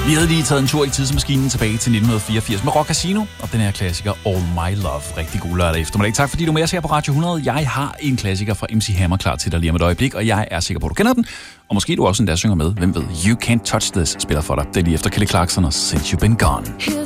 Vi havde lige taget en tur i tidsmaskinen tilbage til 1984 med Rock Casino og den her klassiker All My Love. Rigtig god lørdag eftermiddag. Tak fordi du er med os her på Radio 100. Jeg har en klassiker fra MC Hammer klar til dig lige om et øjeblik, og jeg er sikker på, at du kender den. Og måske du også endda synger med. Hvem ved? You Can't Touch This spiller for dig. Det er lige efter Kelly Clarkson og Since You've Been Gone.